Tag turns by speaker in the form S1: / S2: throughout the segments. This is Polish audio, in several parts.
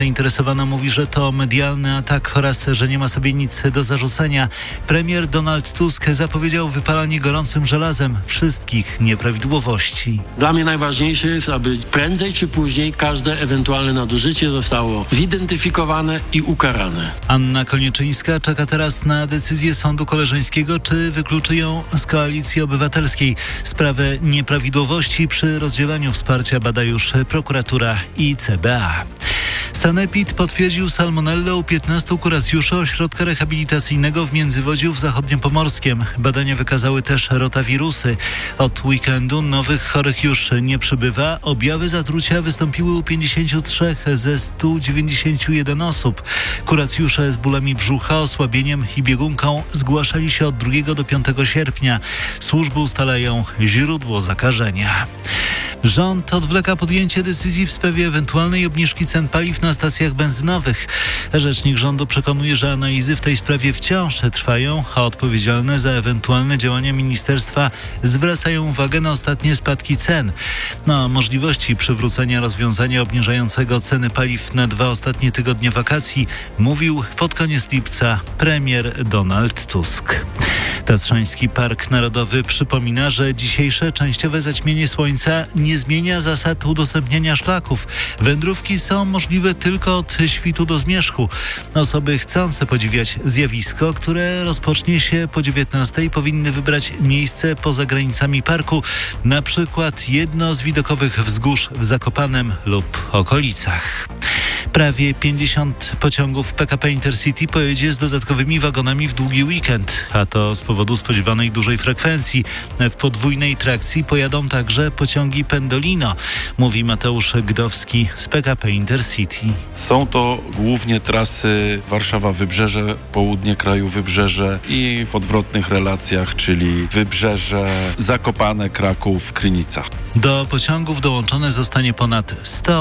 S1: Zainteresowana mówi, że to medialny atak oraz że nie ma sobie nic do zarzucenia. Premier Donald Tusk zapowiedział wypalanie gorącym żelazem wszystkich nieprawidłowości.
S2: Dla mnie najważniejsze jest, aby prędzej czy później każde ewentualne nadużycie zostało zidentyfikowane i ukarane.
S1: Anna Konieczynska czeka teraz na decyzję Sądu Koleżeńskiego, czy wykluczy ją z Koalicji Obywatelskiej. Sprawę nieprawidłowości przy rozdzielaniu wsparcia bada już prokuratura i CBA. Sanepid potwierdził salmonellę u 15 kuracjuszy ośrodka rehabilitacyjnego w Międzywodziu w Zachodniopomorskiem. Badania wykazały też rotawirusy. Od weekendu nowych chorych już nie przybywa. Objawy zatrucia wystąpiły u 53 ze 191 osób. Kuracjusze z bólami brzucha, osłabieniem i biegunką zgłaszali się od 2 do 5 sierpnia. Służby ustalają źródło zakażenia. Rząd odwleka podjęcie decyzji w sprawie ewentualnej obniżki cen paliw na stacjach benzynowych. Rzecznik rządu przekonuje, że analizy w tej sprawie wciąż trwają, a odpowiedzialne za ewentualne działania ministerstwa zwracają uwagę na ostatnie spadki cen. Na możliwości przywrócenia rozwiązania obniżającego ceny paliw na 2 ostatnie tygodnie wakacji mówił pod koniec lipca premier Donald Tusk. Tatrzański Park Narodowy przypomina, że dzisiejsze częściowe zaćmienie słońca nie zmienia zasad udostępniania szlaków. Wędrówki są możliwe tylko od świtu do zmierzchu. Osoby chcące podziwiać zjawisko, które rozpocznie się po 19:00, powinny wybrać miejsce poza granicami parku, na przykład jedno z widokowych wzgórz w Zakopanem lub okolicach. Prawie 50 pociągów PKP Intercity pojedzie z dodatkowymi wagonami w długi weekend, a to z powodu spodziewanej dużej frekwencji. W podwójnej trakcji pojadą także pociągi Pendolino, mówi Mateusz Gdowski z PKP Intercity.
S3: Są to głównie trasy Warszawa-Wybrzeże, południe kraju Wybrzeże i w odwrotnych relacjach, czyli Wybrzeże, Zakopane, Kraków, Krynica.
S1: Do pociągów dołączone zostanie ponad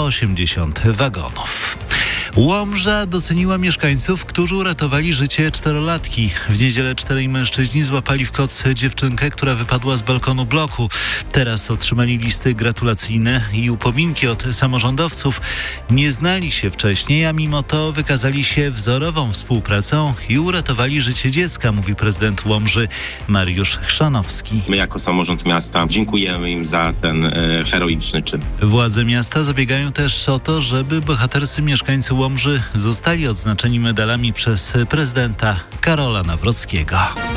S1: 180 wagonów. Łomża doceniła mieszkańców, którzy uratowali życie 4-latki. W niedzielę 4 mężczyźni złapali w koc dziewczynkę, która wypadła z balkonu bloku. Teraz otrzymali listy gratulacyjne i upominki od samorządowców. Nie znali się wcześniej, a mimo to wykazali się wzorową współpracą i uratowali życie dziecka, mówi prezydent Łomży Mariusz Chrzanowski.
S4: My jako samorząd miasta dziękujemy im za ten heroiczny czyn.
S1: Władze miasta zabiegają też o to, żeby bohaterscy mieszkańcy Łomży zostali odznaczeni medalami przez prezydenta Karola Nawrockiego.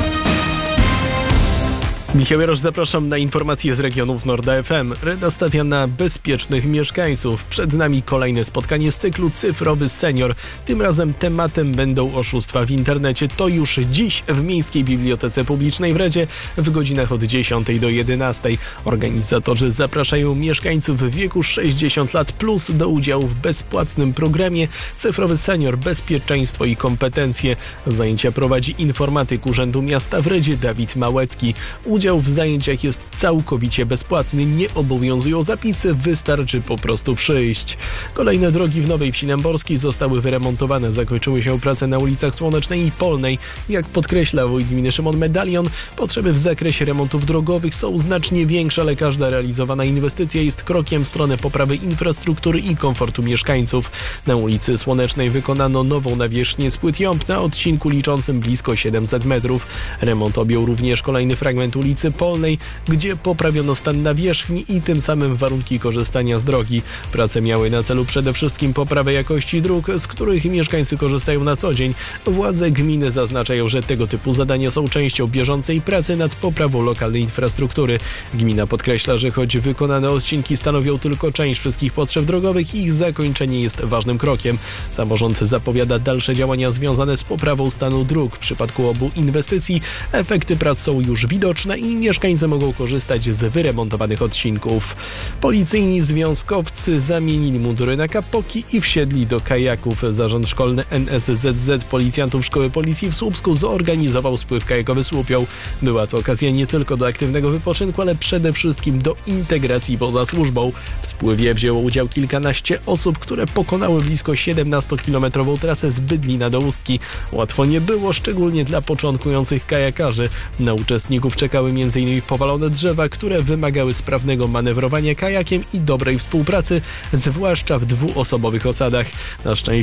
S5: Michał Jarosz, zapraszam na informacje z regionów Norda FM. Reda stawia na bezpiecznych mieszkańców. Przed nami kolejne spotkanie z cyklu Cyfrowy Senior. Tym razem tematem będą oszustwa w internecie. To już dziś w Miejskiej Bibliotece Publicznej w Redzie w godzinach od 10 do 11. Organizatorzy zapraszają mieszkańców w wieku 60 lat plus do udziału w bezpłatnym programie Cyfrowy Senior – Bezpieczeństwo i kompetencje. Zajęcia prowadzi informatyk Urzędu Miasta w Redzie Dawid Małecki. Udział w zajęciach jest całkowicie bezpłatny, nie obowiązują zapisy, wystarczy po prostu przyjść. Kolejne drogi w Nowej Wsi Nęborskiej zostały wyremontowane, zakończyły się prace na ulicach Słonecznej i Polnej. Jak podkreśla wójt gminy Szymon Medalion, potrzeby w zakresie remontów drogowych są znacznie większe, ale każda realizowana inwestycja jest krokiem w stronę poprawy infrastruktury i komfortu mieszkańców. Na ulicy Słonecznej wykonano nową nawierzchnię z płyt jąb na odcinku liczącym blisko 700 metrów. Remont objął również kolejny fragment ulicy Polnej, gdzie poprawiono stan nawierzchni i tym samym warunki korzystania z drogi. Prace miały na celu przede wszystkim poprawę jakości dróg, z których mieszkańcy korzystają na co dzień. Władze gminy zaznaczają, że tego typu zadania są częścią bieżącej pracy nad poprawą lokalnej infrastruktury. Gmina podkreśla, że choć wykonane odcinki stanowią tylko część wszystkich potrzeb drogowych, ich zakończenie jest ważnym krokiem. Samorząd zapowiada dalsze działania związane z poprawą stanu dróg. W przypadku obu inwestycji efekty prac są już widoczne i mieszkańcy mogą korzystać z wyremontowanych odcinków. Policyjni związkowcy zamienili mundury na kapoki i wsiedli do kajaków. Zarząd Szkolny NSZZ Policjantów Szkoły Policji w Słupsku zorganizował spływ kajakowy Słupią. Była to okazja nie tylko do aktywnego wypoczynku, ale przede wszystkim do integracji poza służbą. W spływie wzięło udział kilkanaście osób, które pokonały blisko 17-kilometrową trasę z Bydlina do Ustki. Łatwo nie było, szczególnie dla początkujących kajakarzy. Na uczestników czekały m.in. powalone drzewa, które wymagały sprawnego manewrowania kajakiem i dobrej współpracy, zwłaszcza w dwuosobowych osadach. Na szczęście